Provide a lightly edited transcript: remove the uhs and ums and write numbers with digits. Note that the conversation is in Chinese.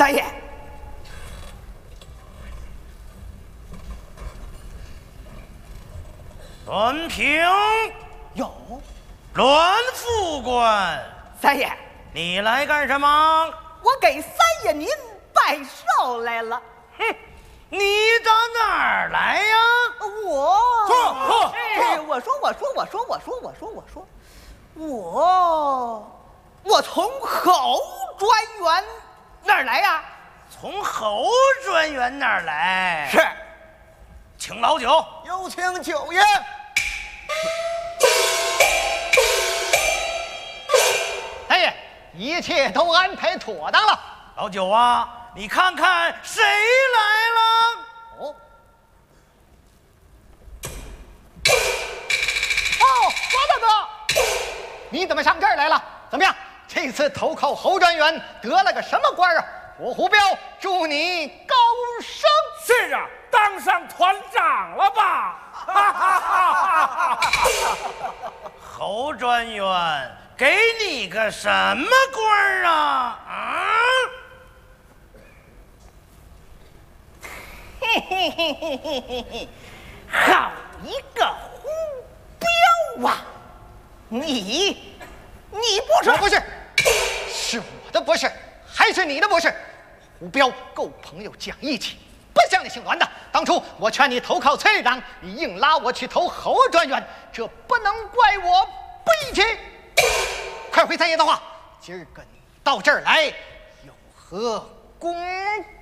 三爷， 栾平， 有栾副官， 三爷， 你来干什么？ 我给三爷您拜寿来了。 哼，你到哪儿来呀？ 我从侯专员那儿来呀。 从侯专员那儿来。 是， 请老酒。 有请九爷。 大爷，一切都安排妥当了。 老九啊，你看看谁来了？ 哦，罗大哥，你怎么上这儿来了？怎么样？这次投靠侯专员得了个什么官啊？我胡彪祝你高升。 是啊，当上团长了吧？ 侯专员给你个什么官儿啊？啊？ 嘿嘿嘿嘿嘿嘿嘿，好一个胡彪啊！你不是？ 我不是，是我的不是，还是你的不是？胡彪够朋友讲义气，不像你姓栾的。当初我劝你投靠崔长，你硬拉我去投侯专员，这不能怪我不义气。快回三爷的话，今儿个你到这儿来，有何功